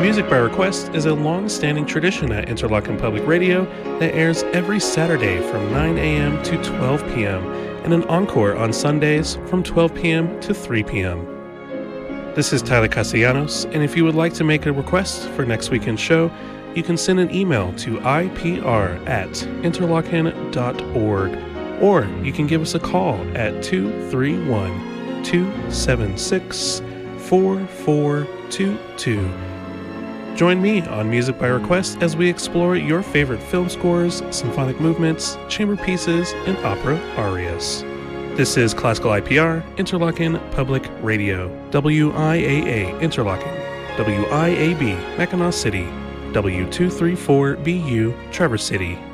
Music by Request is a long-standing tradition at Interlochen Public Radio that airs every Saturday from 9 a.m. to 12 p.m. and an encore on Sundays from 12 p.m. to 3 p.m. This is Tyler Castellanos, and if you would like to make a request for next weekend's show, you can send an email to ipr@interlochen.org, or you can give us a call at 231-276-4422. Join me on Music by Request as we explore your favorite film scores, symphonic movements, chamber pieces, and opera arias. This is Classical IPR, Interlochen Public Radio, WIAA Interlochen, WIAB Mackinac City, W234BU Traverse City.